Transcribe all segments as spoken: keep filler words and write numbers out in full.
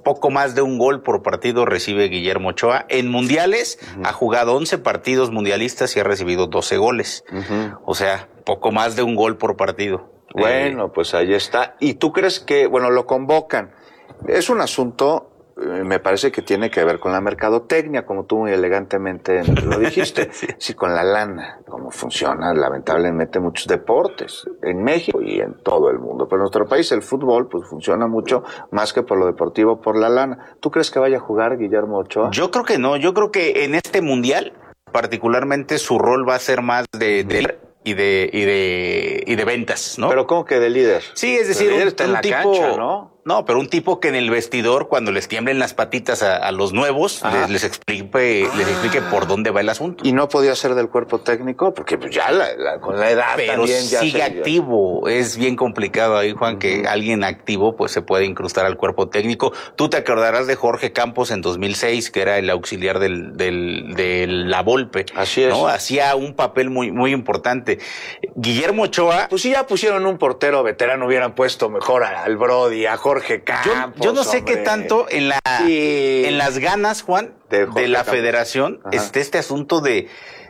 poco más de un gol por partido recibe Guillermo Ochoa. En mundiales uh-huh. ha jugado once partidos mundialistas y ha recibido doce goles. Uh-huh. O sea, poco más de un gol por partido. Bueno, eh, pues ahí está. ¿Y tú crees que, bueno, lo convocan? Es un asunto, eh, me parece que tiene que ver con la mercadotecnia, como tú muy elegantemente lo dijiste. sí. sí, con la lana, cómo funciona lamentablemente muchos deportes en México y en todo el mundo. Pero en nuestro país el fútbol pues funciona mucho más que por lo deportivo, por la lana. ¿Tú crees que vaya a jugar Guillermo Ochoa? Yo creo que no, yo creo que en este mundial particularmente su rol va a ser más de... de... y de y de y de ventas, ¿no? Pero ¿cómo que de líder? Sí, es decir, un, un, un la tipo, cancha, ¿no? No, pero un tipo que en el vestidor, cuando les tiemblen las patitas a, a los nuevos, les, les explique ah. les explique por dónde va el asunto. ¿Y no podía ser del cuerpo técnico? Porque pues ya la, la, con la edad pero también ya sigue se, activo. Ya... Es bien complicado ahí, Juan, uh-huh. que alguien activo pues se puede incrustar al cuerpo técnico. Tú te acordarás de Jorge Campos en dos mil seis, que era el auxiliar del del de la Volpe. Así es. ¿no? Hacía un papel muy muy importante. Guillermo Ochoa... Pues si ya pusieron un portero veterano, hubieran puesto mejor al Brody, a Jorge Campos. Yo, yo no sé hombre. qué tanto en la sí. en las ganas, Juan, de, de la Campos. Federación, este, este asunto de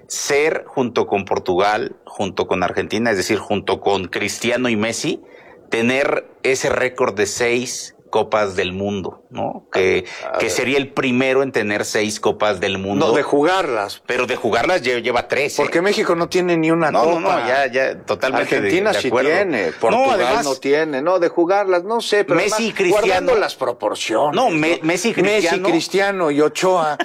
ser junto con Portugal, junto con Argentina, es decir, junto con Cristiano y Messi, tener ese récord de seis Copas del Mundo, ¿no? Que, que sería el primero en tener seis Copas del Mundo. No, de jugarlas. Pero de jugarlas lleva tres. Porque ¿eh? México no tiene ni una no, copa. No, no, ya, ya, totalmente Argentina de, de sí acuerdo. tiene, Portugal no, además, no tiene. No, de jugarlas, no sé, pero Messi, además, Cristiano. guardando las proporciones. No, me, ¿no? Messi, Cristiano. Messi, Cristiano y Ochoa.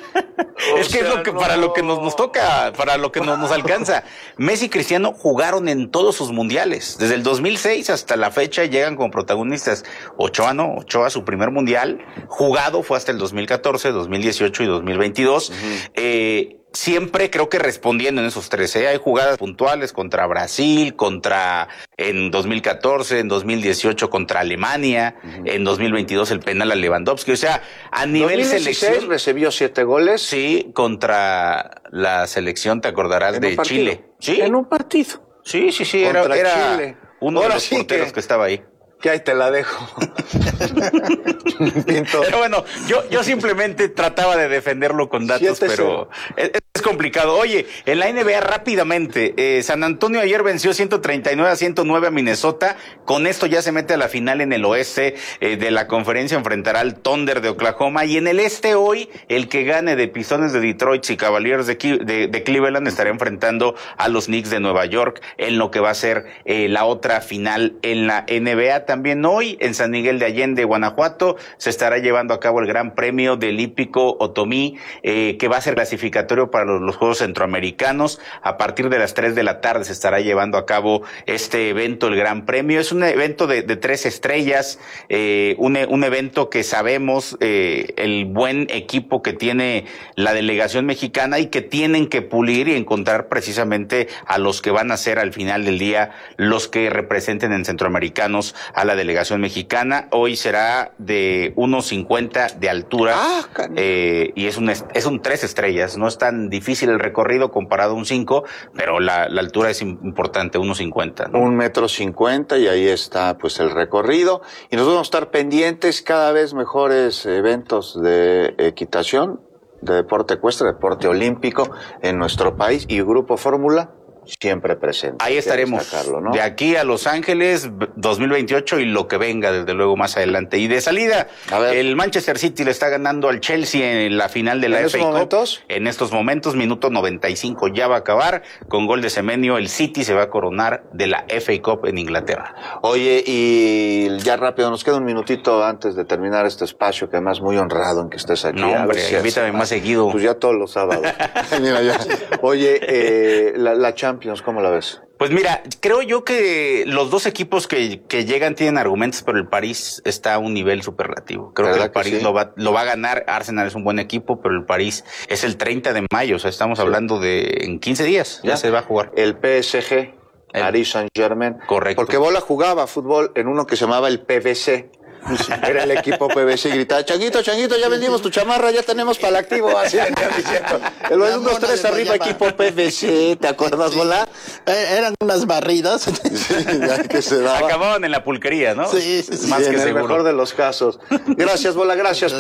Es que sea, es lo que, no. para lo que nos, nos toca, para lo que nos, nos alcanza. Messi y Cristiano jugaron en todos sus mundiales. Desde el dos mil seis hasta la fecha llegan como protagonistas. Ochoa no, Ochoa su primer mundial jugado fue hasta el dos mil catorce, dos mil dieciocho y dos mil veintidós. Uh-huh. Eh, siempre creo que respondiendo en esos tres, ¿eh? Hay jugadas puntuales contra Brasil, contra en dos mil catorce, en dos mil dieciocho contra Alemania, uh-huh. en dos mil veintidós el penal a Lewandowski, o sea, a nivel dos mil dieciséis selección recibió siete goles. Sí, contra la selección, te acordarás, ¿En de Chile. Sí, en un partido. Sí, sí, sí, era, era Chile. uno Ahora de los sí porteros que... que estaba ahí. Que ahí te la dejo. Pero bueno, yo, yo simplemente trataba de defenderlo con datos, Siete pero es, es complicado. Oye, en la N B A rápidamente, eh, San Antonio ayer venció ciento treinta y nueve a ciento nueve a Minnesota. Con esto ya se mete a la final en el oeste eh, de la conferencia, enfrentará al Thunder de Oklahoma. Y en el este hoy, el que gane de Pistones de Detroit y Cavaliers de, de, de Cleveland estará enfrentando a los Knicks de Nueva York en lo que va a ser eh, la otra final en la N B A. También hoy, en San Miguel de Allende, Guanajuato, se estará llevando a cabo el Gran Premio del Hípico Otomí, eh, que va a ser clasificatorio para los, los Juegos Centroamericanos. A partir de las tres de la tarde se estará llevando a cabo este evento, el Gran Premio. Es un evento de, de tres estrellas, eh, un, un evento que sabemos eh, el buen equipo que tiene la delegación mexicana y que tienen que pulir y encontrar precisamente a los que van a ser al final del día los que representen en centroamericanos a la delegación mexicana. Hoy será de uno cincuenta de altura, ah, eh, y es un es un tres estrellas. No es tan difícil el recorrido comparado a un cinco, pero la, la altura es importante, uno cincuenta, ¿no? Un metro cincuenta, y ahí está pues el recorrido. Y nos vamos a estar pendientes cada vez mejores eventos de equitación, de deporte ecuestre, deporte olímpico en nuestro país, y Grupo Fórmula siempre presente. Ahí estaremos, ¿no? De aquí a Los Ángeles dos mil veintiocho y lo que venga desde luego más adelante. Y de salida, el Manchester City le está ganando al Chelsea en la final de la F A Cup. Momentos? En estos momentos, minuto noventa y cinco ya va a acabar, con gol de Semenyo, el City se va a coronar de la F A Cup en Inglaterra. Oye, y ya rápido, nos queda un minutito antes de terminar este espacio, que además muy honrado en que estés aquí. No, hombre, si invítame más seguido. Pues ya todos los sábados. Mira, ya. Oye, eh, la, la Champions, ¿cómo la ves? Pues mira, creo yo que los dos equipos que, que llegan tienen argumentos, pero el París está a un nivel superlativo. Creo que el París que sí? lo va lo va a ganar. Arsenal es un buen equipo, pero el París es el treinta de mayo, o sea, estamos sí. hablando de en quince días, ya, ya se va a jugar. El P S G, el Paris Saint-Germain. Correcto. Porque Bola jugaba fútbol en uno que se llamaba el P V C. Era el equipo P V C y gritaba: Changuito, Changuito, ya vendimos tu chamarra, ya tenemos para el activo. Así venía diciendo. El uno, dos, tres arriba, equipo P V C, ¿te acuerdas, sí. Bola? Eh, eran unas barridas. Sí, ya que se daba. Acababan en la pulquería, ¿no? Sí, sí, sí. Más sí, que en seguro. el mejor de los casos. Gracias, Bola, gracias.